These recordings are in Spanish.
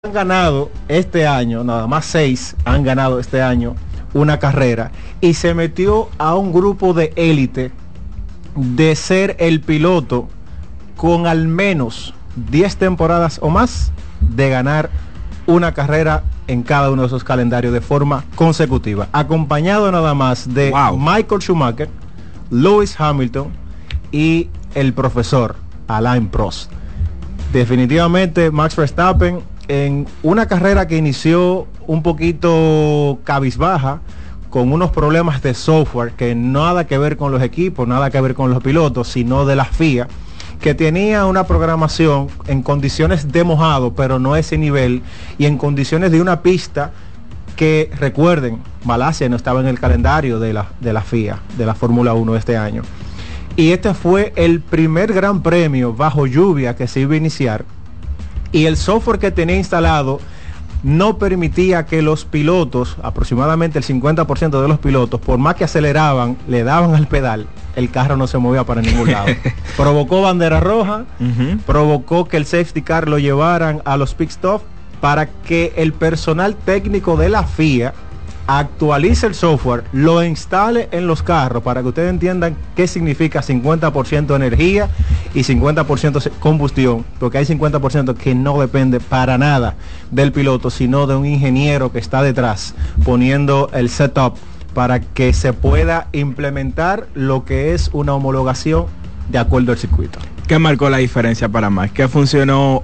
han ganado este año, nada más 6 han ganado este año una carrera y se metió a un grupo de élite de ser el piloto con al menos 10 temporadas o más de ganar una carrera en cada uno de esos calendarios de forma consecutiva, acompañado nada más de Michael Schumacher, Lewis Hamilton y el profesor Alain Prost. Definitivamente Max Verstappen, en una carrera que inició un poquito cabizbaja, con unos problemas de software que nada que ver con los equipos, nada que ver con los pilotos, sino de la FIA, que tenía una programación en condiciones de mojado, pero no ese nivel, y en condiciones de una pista que, recuerden, Malasia no estaba en el calendario de la FIA, de la Fórmula 1 de este año. Y este fue el primer gran premio bajo lluvia que se iba a iniciar, y el software que tenía instalado no permitía que los pilotos, aproximadamente el 50% de los pilotos, por más que aceleraban, le daban al pedal, el carro no se movía para ningún lado. Provocó bandera roja, provocó que el safety car lo llevaran a los pit stop para que el personal técnico de la FIA actualice el software, lo instale en los carros para que ustedes entiendan qué significa 50% energía y 50% combustión, porque hay 50% que no depende para nada del piloto, sino de un ingeniero que está detrás poniendo el setup para que se pueda implementar lo que es una homologación de acuerdo al circuito. ¿Qué marcó la diferencia para Max? ¿Qué funcionó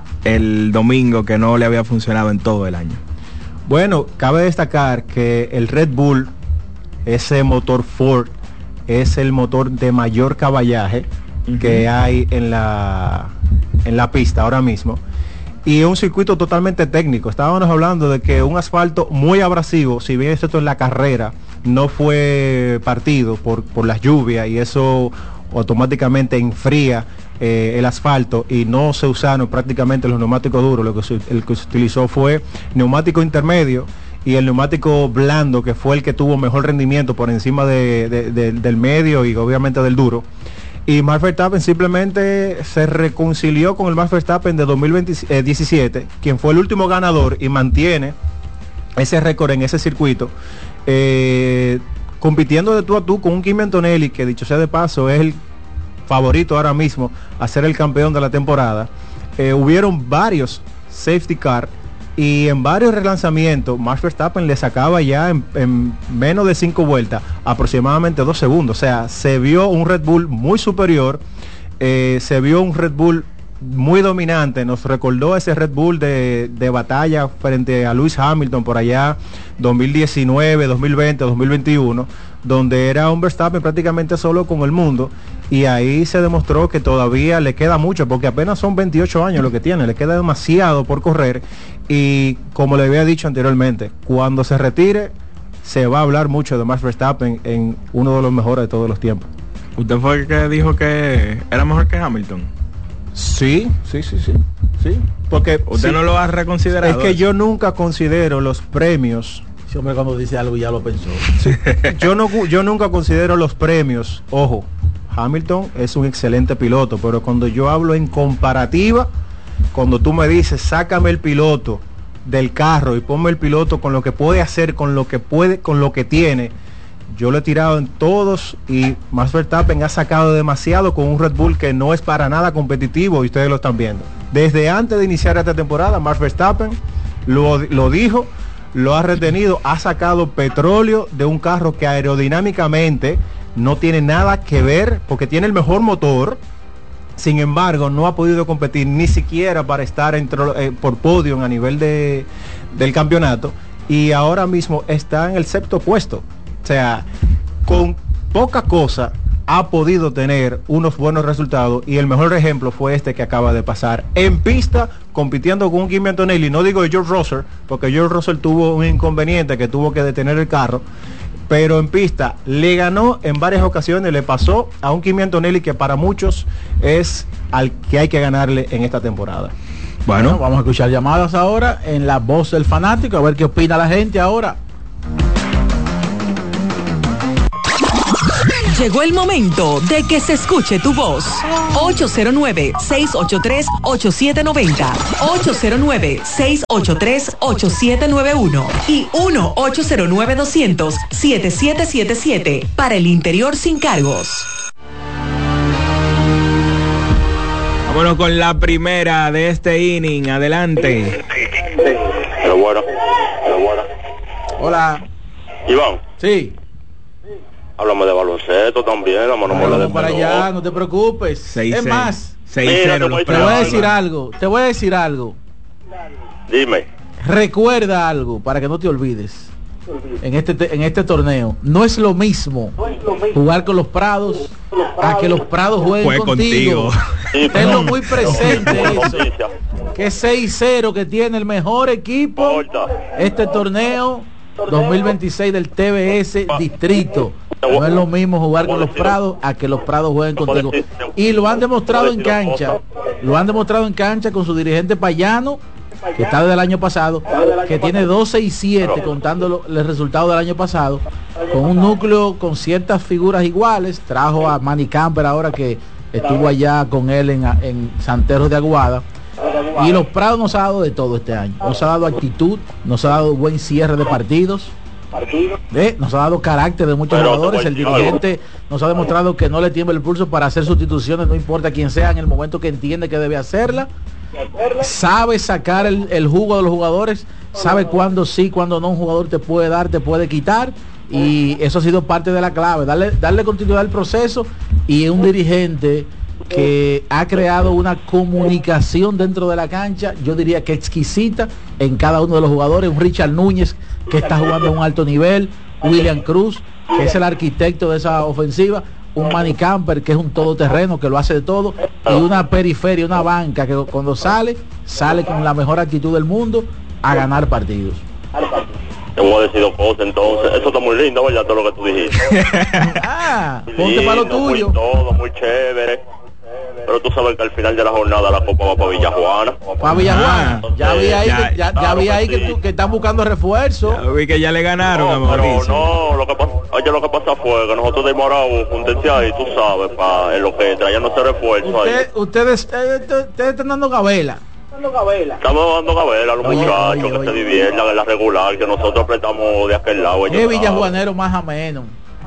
el domingo que no le había funcionado en todo el año? Bueno, cabe destacar que el Red Bull, ese motor Ford, es el motor de mayor caballaje que hay en la pista ahora mismo. Y es un circuito totalmente técnico. Estábamos hablando de que un asfalto muy abrasivo, si bien esto en la carrera no fue partido por las lluvias, y eso automáticamente enfría el asfalto, y no se usaron prácticamente los neumáticos duros. El que se utilizó fue neumático intermedio y el neumático blando, que fue el que tuvo mejor rendimiento por encima del medio y obviamente del duro. Y Max Verstappen simplemente se reconcilió con el Max Verstappen de 2017, quien fue el último ganador, y mantiene ese récord en ese circuito, compitiendo de tú a tú con un Kimi Antonelli, que dicho sea de paso es el favorito ahora mismo a ser el campeón de la temporada. Hubieron varios safety car y en varios relanzamientos Max Verstappen le sacaba ya en menos de 5 vueltas aproximadamente 2 segundos. O sea, se vio un Red Bull muy superior, se vio un Red Bull muy dominante. Nos recordó ese Red Bull de batalla frente a Lewis Hamilton por allá 2019, 2020, 2021, donde era un Verstappen prácticamente solo con el mundo, y ahí se demostró que todavía le queda mucho, porque apenas son 28 años lo que tiene, le queda demasiado por correr, y como le había dicho anteriormente, cuando se retire se va a hablar mucho de Max Verstappen en uno de los mejores de todos los tiempos. ¿Usted fue el que dijo que era mejor que Hamilton? Sí, porque usted no lo ha reconsiderado. Es que yo nunca considero los premios. Sí, hombre, cuando dice algo ya lo pensó. Sí. Yo nunca considero los premios. Ojo, Hamilton es un excelente piloto, pero cuando yo hablo en comparativa, cuando tú me dices sácame el piloto del carro y ponme el piloto con lo que puede hacer, con lo que tiene, yo lo he tirado en todos, y Max Verstappen ha sacado demasiado con un Red Bull que no es para nada competitivo, y ustedes lo están viendo. Desde antes de iniciar esta temporada, Max Verstappen lo dijo, lo ha retenido, ha sacado petróleo de un carro que aerodinámicamente no tiene nada que ver, porque tiene el mejor motor. Sin embargo, no ha podido competir ni siquiera para estar por podio a nivel del campeonato, y ahora mismo está en el 7º puesto. O sea, con poca cosa ha podido tener unos buenos resultados, y el mejor ejemplo fue este que acaba de pasar en pista, compitiendo con un Kimi Antonelli. No digo de George Russell, porque George Russell tuvo un inconveniente que tuvo que detener el carro, pero en pista le ganó en varias ocasiones, le pasó a un Kimi Antonelli que para muchos es al que hay que ganarle en esta temporada. Bueno, vamos a escuchar llamadas ahora en La Voz del Fanático, a ver qué opina la gente ahora. Llegó el momento de que se escuche tu voz. 809-683-8790, 809-683-8791 y 1-809-200-7777 para el interior sin cargos. Vámonos con la primera de este inning. Adelante. Pero bueno. Hola. Iván, Sí. háblame de baloncesto también, Vamos para allá, no te preocupes. 6-0. Es más, 6-0 los te voy a Bravos. decir algo. Dime. Recuerda algo para que no te olvides. En este torneo no es lo mismo jugar con los Prados a que los Prados jueguen Juegue contigo. Sí, Tenlo muy presente buena eso. noticia. Que 6-0 que tiene el mejor equipo Importa. este torneo 2026 del TBS Distrito. No es lo mismo jugar con los Prados a que los Prados jueguen contigo. Y lo han demostrado en cancha. Lo han demostrado en cancha con su dirigente Payano, que está desde el año pasado, que tiene 12-7 contando el resultado del año pasado, con un núcleo con ciertas figuras iguales. Trajo a Manny Camper ahora, que estuvo allá con él en Santeros de Aguada. Y los Prados nos ha dado de todo este año. Nos ha dado actitud, nos ha dado buen cierre de partidos, nos ha dado carácter de muchos jugadores. El dirigente nos ha demostrado que no le tiembla el pulso para hacer sustituciones, no importa quién sea, en el momento que entiende que debe hacerla. Sabe sacar el jugo de los jugadores, sabe cuándo sí, cuándo no un jugador te puede dar, te puede quitar, y eso ha sido parte de la clave, darle continuidad al proceso. Y un dirigente que ha creado una comunicación dentro de la cancha, yo diría que exquisita, en cada uno de los jugadores. Un Richard Núñez que está jugando a un alto nivel, William Cruz, que es el arquitecto de esa ofensiva, un Manny Camper, que es un todoterreno, que lo hace de todo, y una periferia, una banca que cuando sale con la mejor actitud del mundo a ganar partidos. Te voy a decir dos cosas entonces. Eso está muy lindo, ¿verdad? Todo lo que tú dijiste. Ponte para lo tuyo. Muy todo, muy chévere. Pero tú sabes que al final de la jornada la Copa va para Villajuana. Para Villajuana. Ya vi ahí, Claro que sí. que están buscando refuerzo. Ya vi que ya le ganaron a No, pero Mauricio. no, lo que pasa fue que nosotros demoramos un ahí, tú sabes, para en lo que traían ese refuerzo ahí. Ustedes están dando gabela. Estamos dando gabela a los muchachos oye. que se diviertan en la regular, que nosotros apretamos de aquel lado. Qué villajuanero más ameno.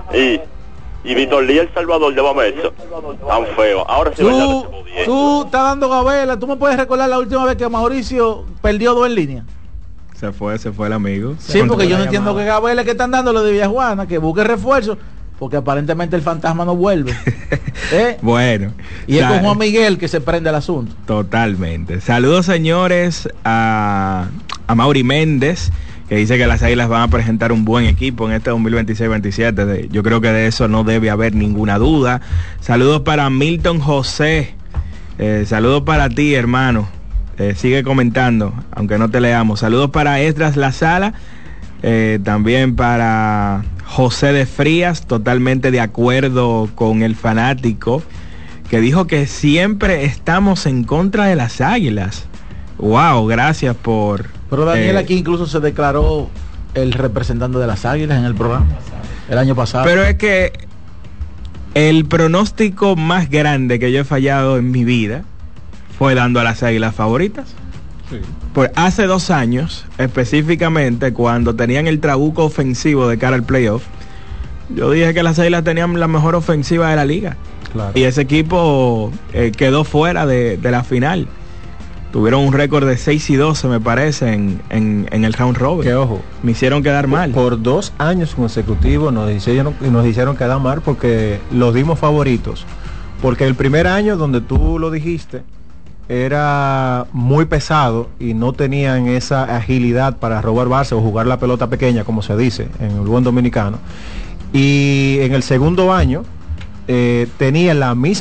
Y Víctor Lee, El Salvador de Bameso, tan feo. Ahora sí, verdad que se jodieron. Tú estás dando gabela. ¿Tú me puedes recordar la última vez que Mauricio perdió 2 en línea? Se fue el amigo. Sí, porque yo no entiendo que gabela que están dando lo de Villajuana, que busque refuerzo, porque aparentemente el fantasma no vuelve. Bueno. Y es con Juan Miguel que se prende el asunto. Totalmente. Saludos, señores, a Mauri Méndez, que dice que las Águilas van a presentar un buen equipo en este 2026-27. Yo creo que de eso no debe haber ninguna duda. Saludos para Milton José. Saludos para ti, hermano. Sigue comentando, aunque no te leamos. Saludos para Esdras La Sala. También para José de Frías, totalmente de acuerdo con el fanático, que dijo que siempre estamos en contra de las Águilas. Wow, gracias por... Pero Daniel aquí incluso se declaró el representante de las Águilas en el programa el año pasado. Pero es que el pronóstico más grande que yo he fallado en mi vida fue dando a las Águilas favoritas. Sí. Por hace 2 años, específicamente cuando tenían el trabuco ofensivo de cara al playoff, yo dije que las Águilas tenían la mejor ofensiva de la liga. Claro. Y ese equipo quedó fuera de la final. Tuvieron un récord de 6-12, me parece, en el round robin. Que ojo, me hicieron quedar mal. Por 2 años consecutivos nos hicieron quedar mal porque los dimos favoritos. Porque el primer año, donde tú lo dijiste, era muy pesado y no tenían esa agilidad para robar base o jugar la pelota pequeña, como se dice en el buen dominicano. Y en el segundo año tenía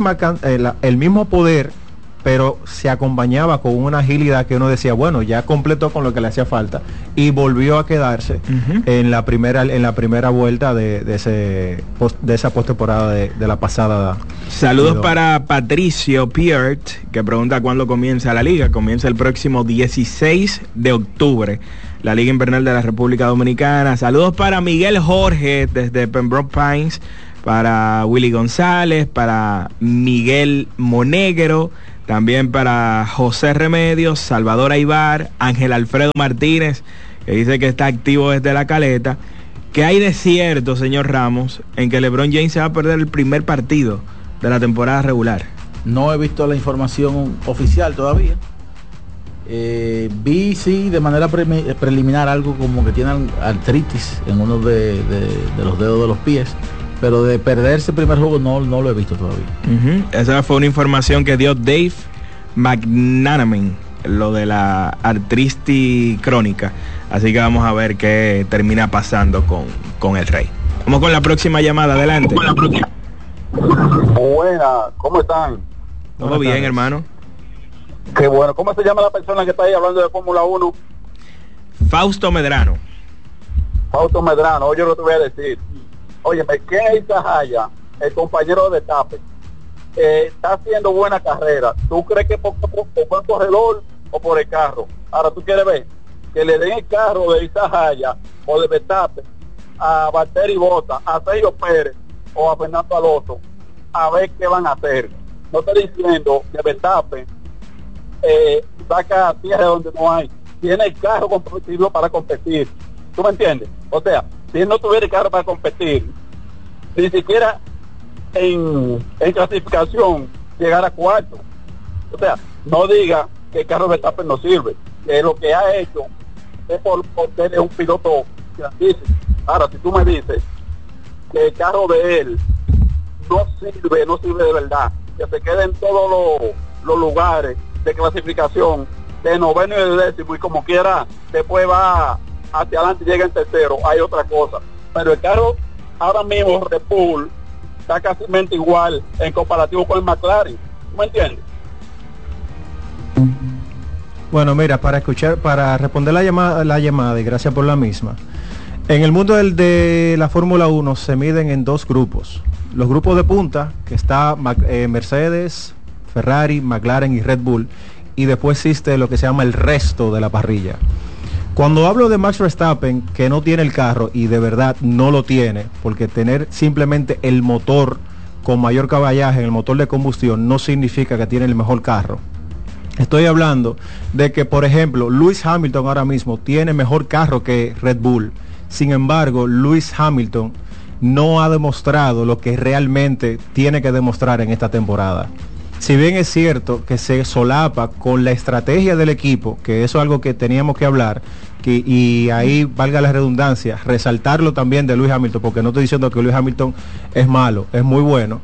el mismo poder, pero se acompañaba con una agilidad que uno decía, bueno, ya completó con lo que le hacía falta, y volvió a quedarse en la primera vuelta de esa postemporada de la pasada. Saludos para Patricio Piert, que pregunta cuándo comienza la liga. Comienza el próximo 16 de octubre, la Liga Invernal de la República Dominicana. Saludos para Miguel Jorge desde Pembroke Pines. para Willy González, para Miguel Monegro, también para José Remedios, Salvador Aybar, Ángel Alfredo Martínez, que dice que está activo desde La Caleta. ¿Qué hay de cierto, señor Ramos, en que LeBron James se va a perder el primer partido de la temporada regular? No he visto la información oficial todavía. Vi sí de manera preliminar algo como que tiene artritis en uno de los dedos de los pies, pero de perderse el primer juego no lo he visto todavía. Esa fue una información que dio Dave McNamara, lo de la artritis crónica. Así que vamos a ver qué termina pasando con el Rey. Vamos con la próxima llamada, adelante. Buena, ¿cómo están? Todo bien, hermano. Qué bueno. ¿Cómo se llama la persona que está ahí hablando de Fórmula 1? Fausto Medrano. Fausto Medrano. Oye, lo que te voy a decir. Óyeme, ¿quién es Isahaya, el compañero de Verstappen? Está haciendo buena carrera. ¿Tú crees que por buen corredor o por el carro? Ahora, ¿tú quieres ver? Que le den el carro de Isahaya o de Verstappen a Valtteri Bottas, a Sergio Pérez o a Fernando Alonso, a ver qué van a hacer. No estoy diciendo que Verstappen saca tierra donde no hay. Tiene el carro competitivo para competir. ¿Tú me entiendes? O sea, si él no tuviera el carro para competir, ni siquiera en clasificación llegar a cuarto. O sea, no diga que el carro de Verstappen no sirve, que lo que ha hecho es porque él es un piloto grandísimo. Ahora, si tú me dices que el carro de él no sirve de verdad, que se quede en todos los lugares de clasificación, de noveno y de décimo, y como quiera después va hacia adelante y llega en tercero, hay otra cosa. Pero el carro ahora mismo, Red Bull, está casi igual en comparativo con el McLaren. ¿Tú me entiendes? Bueno, mira, para responder la llamada y gracias por la misma. En el mundo de la Fórmula 1 se miden en dos grupos. Los grupos de punta, que está Mercedes, Ferrari, McLaren y Red Bull, y después existe lo que se llama el resto de la parrilla. Cuando hablo de Max Verstappen, que no tiene el carro, y de verdad no lo tiene, porque tener simplemente el motor con mayor caballaje, el motor de combustión, no significa que tiene el mejor carro. Estoy hablando de que, por ejemplo, Lewis Hamilton ahora mismo tiene mejor carro que Red Bull. Sin embargo, Lewis Hamilton no ha demostrado lo que realmente tiene que demostrar en esta temporada. Si bien es cierto que se solapa con la estrategia del equipo, que eso es algo que teníamos que hablar, y ahí valga la redundancia, resaltarlo también de Lewis Hamilton, porque no estoy diciendo que Lewis Hamilton es malo, es muy bueno.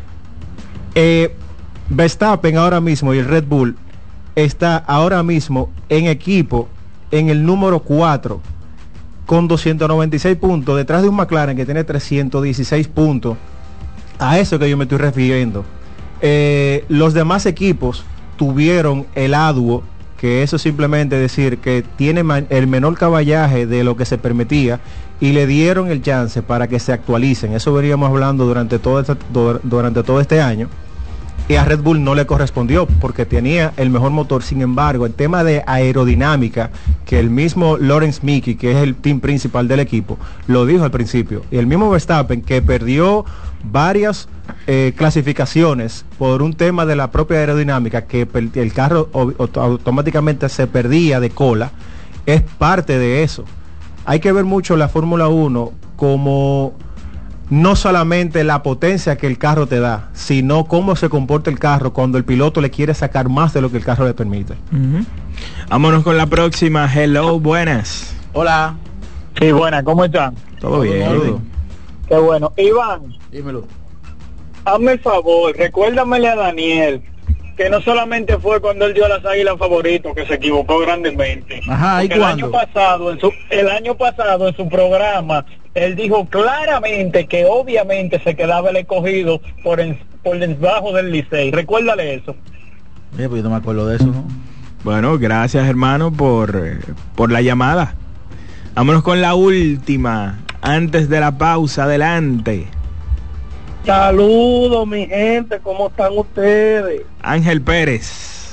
Verstappen ahora mismo y el Red Bull está ahora mismo en equipo en el número 4 con 296 puntos, detrás de un McLaren que tiene 316 puntos. A eso que yo me estoy refiriendo. Los demás equipos tuvieron el ADUO, que eso simplemente decir que tiene el menor caballaje de lo que se permitía, y le dieron el chance para que se actualicen. Eso veníamos hablando durante todo este año, y a Red Bull no le correspondió porque tenía el mejor motor. Sin embargo, el tema de aerodinámica, que el mismo Lawrence Mickey, que es el team principal del equipo, lo dijo al principio, y el mismo Verstappen, que perdió varias clasificaciones por un tema de la propia aerodinámica, que el carro automáticamente se perdía de cola, es parte de eso. Hay que ver mucho la Fórmula 1 como no solamente la potencia que el carro te da, sino cómo se comporta el carro cuando el piloto le quiere sacar más de lo que el carro le permite. Vámonos con la próxima. Hello, buenas. Hola. Sí, buenas, ¿cómo están? Todo bien. Qué bueno. Iván, dímelo. Hazme el favor, recuérdamele a Daniel que no solamente fue cuando él dio a las Águilas favoritos, que se equivocó grandemente. Ajá, ¿y cuándo? El año pasado en su programa él dijo claramente que obviamente se quedaba el escogido por debajo del Licey. Recuérdale eso. Pues yo no me acuerdo de eso, ¿no? Bueno, gracias, hermano, por la llamada. Vámonos con la última antes de la pausa. Adelante. Saludos, mi gente, ¿cómo están ustedes? Ángel Pérez.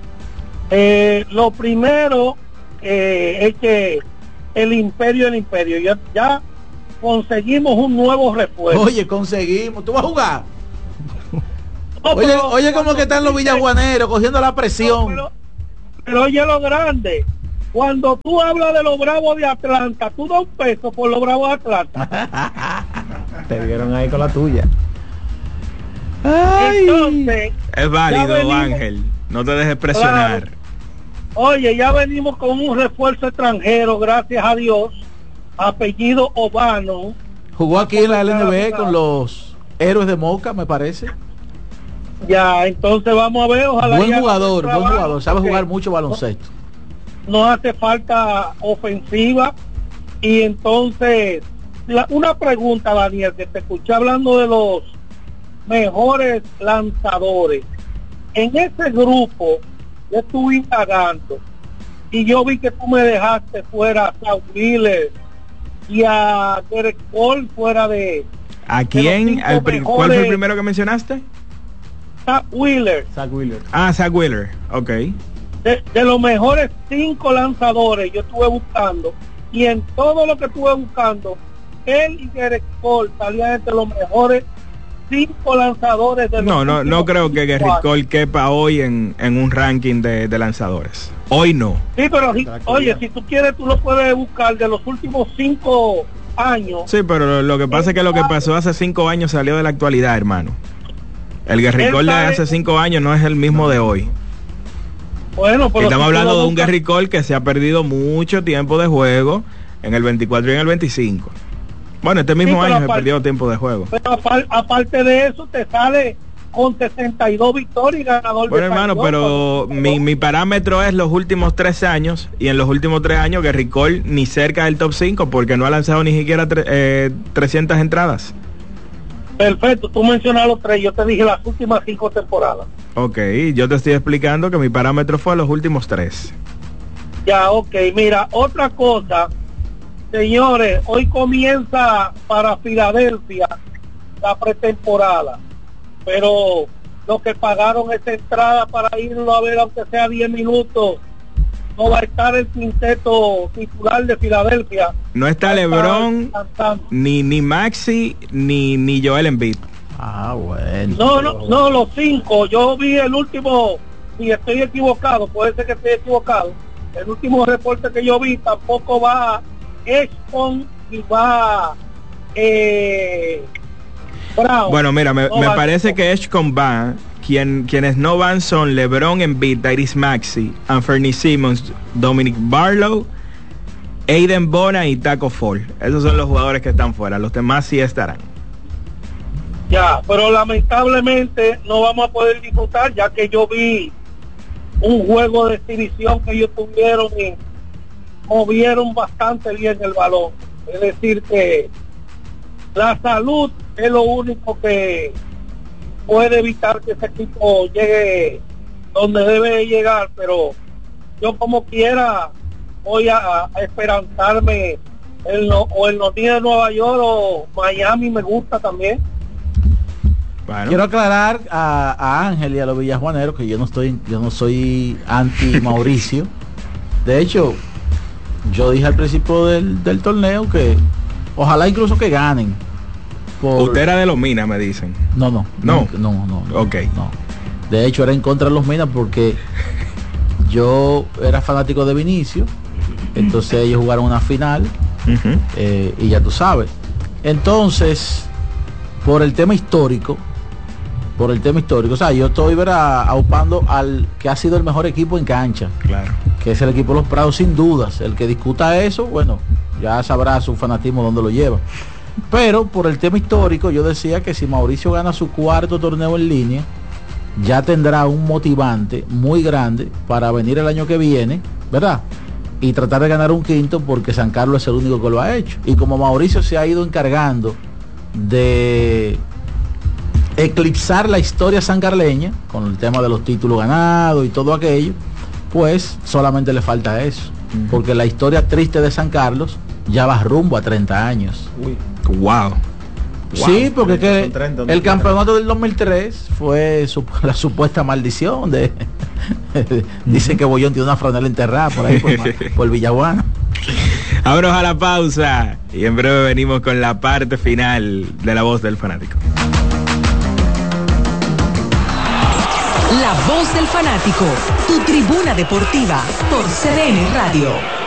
Lo primero es que el imperio, ya conseguimos un nuevo refuerzo. Oye, conseguimos. ¿Tú vas a jugar? No, Oye, como que están los villajuaneros cogiendo la presión. Pero oye lo grande. Cuando tú hablas de los Bravos de Atlanta, tú das un peso por los Bravos de Atlanta. Te vieron ahí con la tuya. Entonces, Es válido, venimos, Ángel. No te dejes presionar. claro. Oye, ya venimos con un refuerzo extranjero, gracias a Dios, apellido Obano. Jugó aquí en la LNB con los Héroes de Moca, me parece. Ya, entonces vamos a ver, ojalá. Buen ya jugador, sabe porque jugar mucho baloncesto. No hace falta ofensiva. Y entonces, una pregunta, Daniel, que te escuché hablando de los mejores lanzadores. En ese grupo, yo estuve indagando y yo vi que tú me dejaste fuera a Zach Wheeler y a Derek Cole fuera de... ¿A quién? ¿Cuál fue el primero que mencionaste? Zach Wheeler. Zach Wheeler. Ah, Zach Wheeler, ok. De los mejores 5 lanzadores yo estuve buscando, y en todo lo que estuve buscando, él y Derek Cole salían entre los mejores 5 lanzadores de No creo que Gary Cole quepa hoy en un ranking de lanzadores. Hoy no. Sí, pero oye, si tú quieres, tú lo puedes buscar de los últimos 5 años. Sí, pero lo que pasa es que lo que pasó hace 5 años salió de la actualidad, hermano. El Gary Cole de hace 5 años no es el mismo de hoy. Bueno, pero estamos si hablando de un Gary Cole que se ha perdido mucho tiempo de juego en el 24 y en el 25. Bueno, este mismo año se perdió tiempo de juego. Pero aparte de eso, te sale con 62 victorias y ganador. Bueno, hermano, pero mi parámetro es los últimos 3 años, y en los últimos 3 años Gary Cole ni cerca del top 5 porque no ha lanzado ni siquiera 300 entradas. Perfecto, tú mencionas los 3, yo te dije las últimas 5 temporadas. Ok, yo te estoy explicando que mi parámetro fue los últimos 3. Ya, ok, mira, otra cosa, señores, hoy comienza para Filadelfia la pretemporada, pero los que pagaron esa entrada para irlo a ver, aunque sea 10 minutos, no va a estar el quinteto titular de Filadelfia. No está LeBron, ni Maxi, ni Joel Embiid. Ah, bueno. No, los 5. Yo vi el último, si estoy equivocado, puede ser que esté equivocado. El último reporte que yo vi, tampoco va Eston y va Brown. Bueno, mira, me parece que Edgecombe va. Quienes no van son LeBron, Embiid, Tyrese Maxey, Anthony Simmons, Dominic Barlow, Aiden Bona y Taco Fall. Esos son los jugadores que están fuera. Los demás sí estarán. Ya, pero lamentablemente no vamos a poder disfrutar, ya que yo vi un juego de exhibición que ellos tuvieron y movieron bastante bien el balón. Es decir que la salud es lo único que puede evitar que ese equipo llegue donde debe llegar, pero yo como quiera voy a esperanzarme en los días de Nueva York o Miami. Me gusta también. Bueno. Quiero aclarar a Ángel y a los villajuaneros que yo no soy anti Mauricio. De hecho, yo dije al principio del torneo que ojalá incluso que ganen. Usted era de los Minas, me dicen. No. Ok. No. De hecho, era en contra de los Minas porque yo era fanático de Vinicio. Entonces ellos jugaron una final. Y ya tú sabes. Entonces, por el tema histórico, o sea, yo estoy aupando al que ha sido el mejor equipo en cancha. Claro. Que es el equipo de los Prados, sin dudas. El que discuta eso, bueno, ya sabrá su fanatismo dónde lo lleva. Pero por el tema histórico yo decía que si Mauricio gana su 4º torneo en línea, ya tendrá un motivante muy grande para venir el año que viene, ¿verdad? Y tratar de ganar un 5º, porque San Carlos es el único que lo ha hecho. Y como Mauricio se ha ido encargando de eclipsar la historia sancarleña con el tema de los títulos ganados y todo aquello, pues solamente le falta eso. Porque la historia triste de San Carlos ya va rumbo a 30 años. Uy. Wow. Sí, porque que el campeonato del 2003 fue la supuesta maldición de dicen que Bollón tiene una franela enterrada por ahí por Villaguana. Vámonos a la pausa y en breve venimos con la parte final de La Voz del Fanático. La Voz del Fanático, tu tribuna deportiva por CDN Radio.